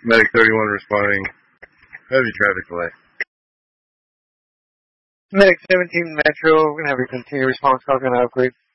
Medic 31 responding. Heavy traffic delay. Medic 17 Metro, we're going to have a continued response call going to upgrade.